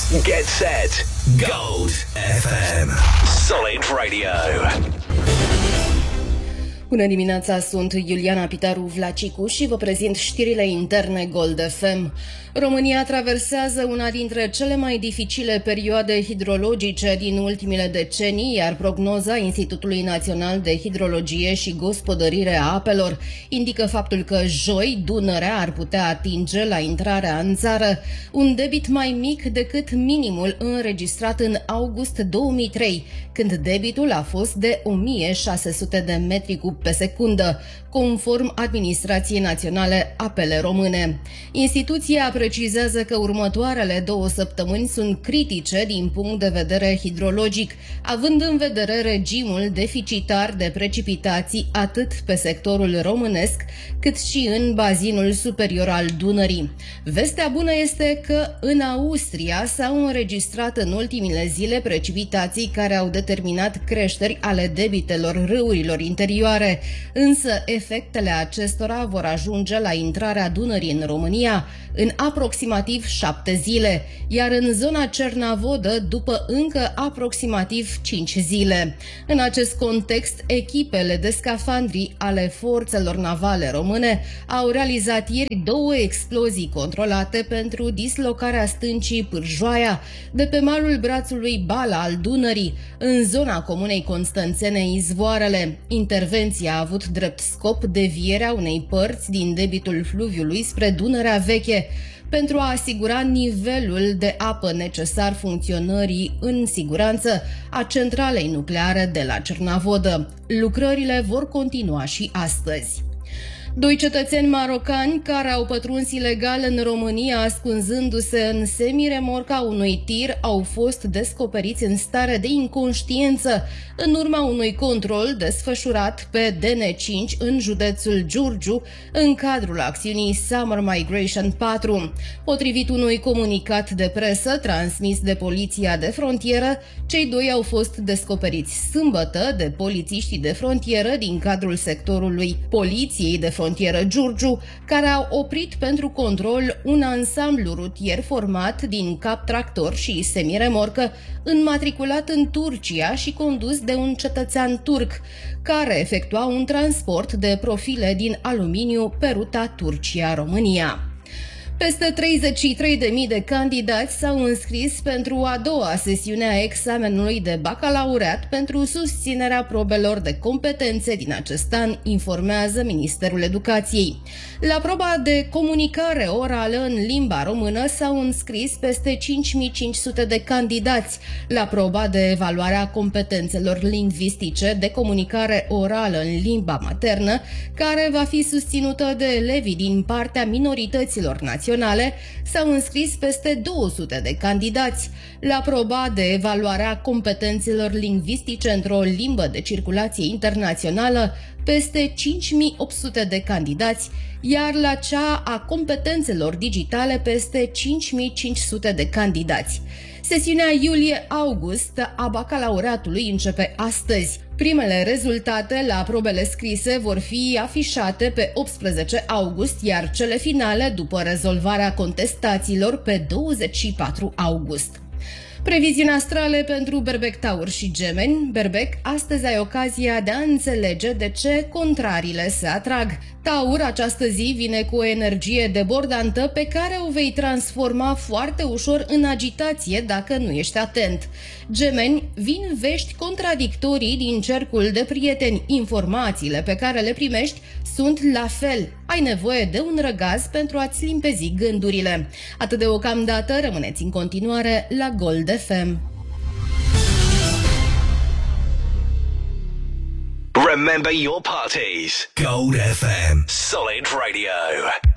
Get set. Gold FM. Solid Radio. Bună dimineața, sunt Iuliana Pitaru Vlacicu și vă prezint știrile interne Gold FM. România traversează una dintre cele mai dificile perioade hidrologice din ultimele decenii, iar prognoza Institutului Național de Hidrologie și Gospodărire a Apelor indică faptul că joi Dunărea ar putea atinge la intrarea în țară un debit mai mic decât minimul înregistrat în august 2003, când debitul a fost de 1600 de metri cub pe secundă, conform Administrației Naționale Apele Române. Instituția precizează că următoarele 2 săptămâni sunt critice din punct de vedere hidrologic, având în vedere regimul deficitar de precipitații atât pe sectorul românesc, cât și în bazinul superior al Dunării. Vestea bună este că în Austria s-au înregistrat în ultimile zile precipitații care au determinat creșteri ale debitelor râurilor interioare, însă efectele acestora vor ajunge la intrarea Dunării în România în aproximativ 7 zile, iar în zona Cernavodă după încă aproximativ 5 zile. În acest context, echipele de scafandri ale forțelor navale române au realizat ieri 2 explozii controlate pentru dislocarea stâncii Pârjoaia de pe malul brațului Bala al Dunării, în zona comunei constanțene Izvoarele. Intervenția a avut drept scop devierea unei părți din debitul fluviului spre Dunărea Veche, pentru a asigura nivelul de apă necesar funcționării în siguranță a centralei nucleare de la Cernavodă. Lucrările vor continua și astăzi. 2 cetățeni marocani care au pătruns ilegal în România ascunzându-se în semiremorca unui tir au fost descoperiți în stare de inconștiență în urma unui control desfășurat pe DN5 în județul Giurgiu în cadrul acțiunii Summer Migration 4. Potrivit unui comunicat de presă transmis de Poliția de Frontieră, cei 2 au fost descoperiți sâmbătă de polițiștii de frontieră din cadrul sectorului Poliției de Frontieră Giurgiu, care au oprit pentru control un ansamblu rutier format din cap tractor și semiremorcă, înmatriculat în Turcia și condus de un cetățean turc, care efectua un transport de profile din aluminiu pe ruta Turcia-România. Peste 33.000 de candidați s-au înscris pentru a doua sesiune a examenului de bacalaureat pentru susținerea probelor de competențe din acest an, informează Ministerul Educației. La proba de comunicare orală în limba română s-au înscris peste 5.500 de candidați. La proba de evaluare a competențelor lingvistice de comunicare orală în limba maternă, care va fi susținută de elevii din partea minorităților naționale, s-au înscris peste 200 de candidați. La proba de evaluare a competențelor lingvistice într-o limbă de circulație internațională, peste 5800 de candidați, iar la cea a competențelor digitale peste 5500 de candidați. Sesiunea iulie-august a bacalaureatului începe astăzi. Primele rezultate la probele scrise vor fi afișate pe 18 august, iar cele finale după rezolvarea contestațiilor pe 24 august. Previziuni astrale pentru Berbec, Taur și Gemeni. Berbec, astăzi ai ocazia de a înțelege de ce contrariile se atrag. Taur, această zi vine cu o energie debordantă pe care o vei transforma foarte ușor în agitație dacă nu ești atent. Gemeni, vin vești contradictorii din cercul de prieteni. Informațiile pe care le primești sunt la fel. Ai nevoie de un răgaz pentru a-ți limpezi gândurile. Atât deocamdată, rămâneți în continuare la Gold FM. Remember your parties. Gold FM. Solid Radio.